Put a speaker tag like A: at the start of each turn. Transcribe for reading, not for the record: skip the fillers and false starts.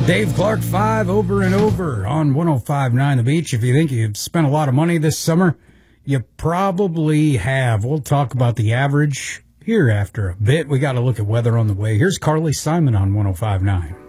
A: Dave Clark 5 over and over on 105.9 The Beach. If you think you've spent a lot of money this summer, you probably have. We'll talk about the average here after a bit. We got to look at weather on the way. Here's Carly Simon on 105.9.